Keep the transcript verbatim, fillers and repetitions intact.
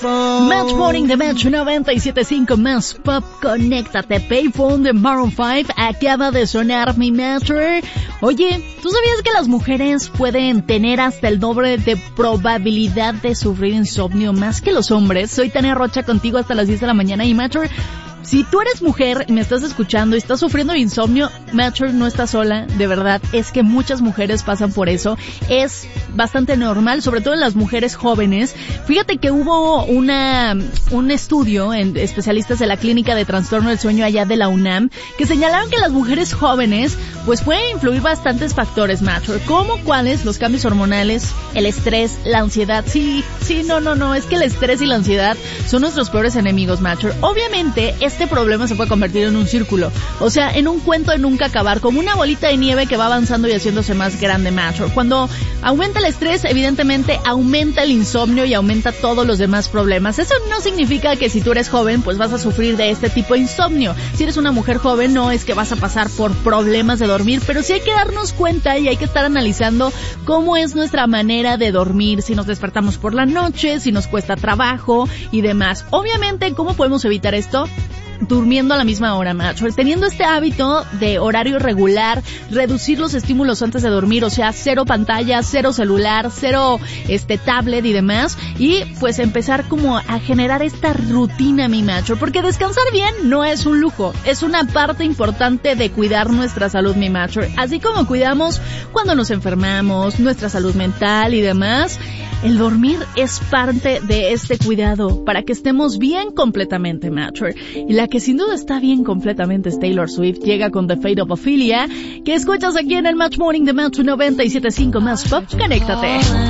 Match Morning de Match noventa y siete punto cinco más Pop, conéctate. Payphone de Maroon cinco acaba de sonar, mi Matcher. Oye, ¿tú sabías que las mujeres pueden tener hasta el doble de probabilidad de sufrir insomnio más que los hombres? Soy Tania Rocha contigo hasta las diez de la mañana y Matcher, si tú eres mujer y me estás escuchando y estás sufriendo de insomnio, Matcher, no estás sola, de verdad, es que muchas mujeres pasan por eso, es bastante normal, sobre todo en las mujeres jóvenes. Fíjate que hubo una un estudio en especialistas de la Clínica de Trastorno del Sueño allá de la UNAM, que señalaron que las mujeres jóvenes, pues pueden influir bastantes factores, Matcher, como cuáles, los cambios hormonales, el estrés, la ansiedad. Sí, sí, no, no, no, es que el estrés y la ansiedad son nuestros peores enemigos, Matcher. Obviamente, este problema se puede convertir en un círculo, o sea, en un cuento de nunca acabar, como una bolita de nieve que va avanzando y haciéndose más grande, Matcher. Cuando aumenta el estrés, evidentemente aumenta el insomnio y aumenta todos los demás problemas. Eso no significa que si tú eres joven, pues vas a sufrir de este tipo de insomnio. Si eres una mujer joven, no es que vas a pasar por problemas de dormir, pero sí hay que darnos cuenta y hay que estar analizando cómo es nuestra manera de dormir, si nos despertamos por la noche, si nos cuesta trabajo y demás. Obviamente, ¿cómo podemos evitar esto? Durmiendo a la misma hora, Matcher, teniendo este hábito de horario regular, reducir los estímulos antes de dormir, o sea, cero pantalla, cero celular, cero este tablet y demás, y pues empezar como a generar esta rutina, mi Matcher, porque descansar bien no es un lujo, es una parte importante de cuidar nuestra salud, mi Matcher, así como cuidamos cuando nos enfermamos, nuestra salud mental y demás. El dormir es parte de este cuidado para que estemos bien completamente, Matcher. Y la que sin duda está bien completamente es Taylor Swift. Llega con The Fate of Ophelia, que escuchas aquí en el Match Morning de Match noventa y siete punto cinco más Pop. Conéctate.